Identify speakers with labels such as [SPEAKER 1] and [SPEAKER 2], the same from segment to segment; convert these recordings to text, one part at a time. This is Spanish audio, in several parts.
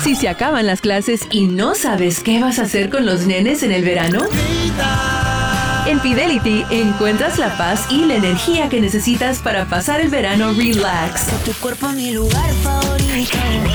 [SPEAKER 1] Si se acaban las clases y no sabes qué vas a hacer con los nenes en el verano, en Fidelity encuentras la paz y la energía que necesitas para pasar el verano relax.
[SPEAKER 2] Tu cuerpo es mi lugar favorito.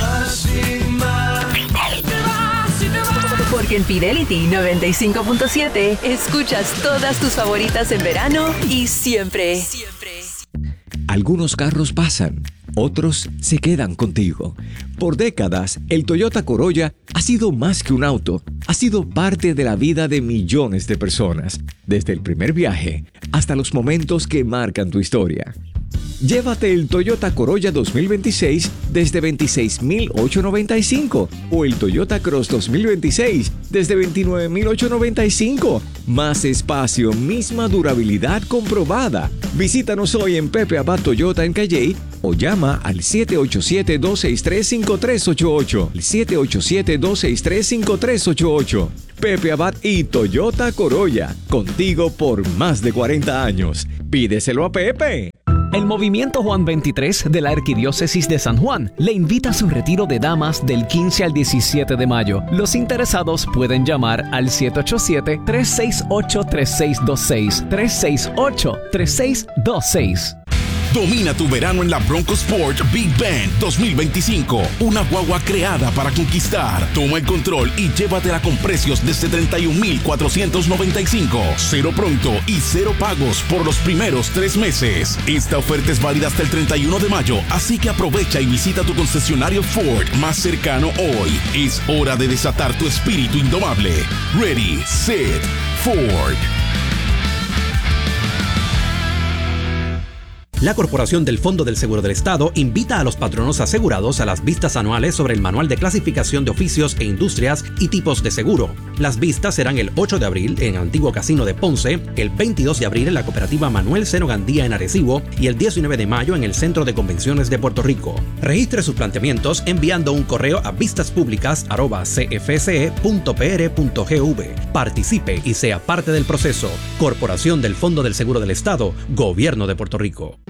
[SPEAKER 1] Porque en Fidelity 95.7 escuchas todas tus favoritas en verano y siempre.
[SPEAKER 3] Algunos carros pasan, otros se quedan contigo. Por décadas, el Toyota Corolla ha sido más que un auto, ha sido parte de la vida de millones de personas, desde el primer viaje hasta los momentos que marcan tu historia. Llévate el Toyota Corolla 2026 desde $26,895 o el Toyota Cross 2026 desde $29,895. Más espacio, misma durabilidad comprobada. Visítanos hoy en Pepe Abad Toyota en Calley o llama al 787-263-5388. 787-263-5388. Pepe Abad y Toyota Corolla, contigo por más de 40 años. Pídeselo a Pepe.
[SPEAKER 4] El Movimiento Juan 23 de la Arquidiócesis de San Juan le invita a su retiro de damas del 15 al 17 de mayo. Los interesados pueden llamar al 787-368-3626. 368-3626.
[SPEAKER 5] Domina tu verano en la Bronco Sport Big Bend 2025. Una guagua creada para conquistar. Toma el control y llévatela con precios desde $31,495. Cero pronto y cero pagos por los primeros 3 meses. Esta oferta es válida hasta el 31 de mayo, así que aprovecha y visita tu concesionario Ford más cercano hoy. Es hora de desatar tu espíritu indomable. Ready, set, Ford.
[SPEAKER 6] La Corporación del Fondo del Seguro del Estado invita a los patronos asegurados a las vistas anuales sobre el Manual de Clasificación de Oficios e Industrias y Tipos de Seguro. Las vistas serán el 8 de abril en Antiguo Casino de Ponce, el 22 de abril en la Cooperativa Manuel Seno Gandía en Arecibo y el 19 de mayo en el Centro de Convenciones de Puerto Rico. Registre sus planteamientos enviando un correo a vistaspublicas@cfce.pr.gov. Participe y sea parte del proceso. Corporación del Fondo del Seguro del Estado, Gobierno de Puerto Rico.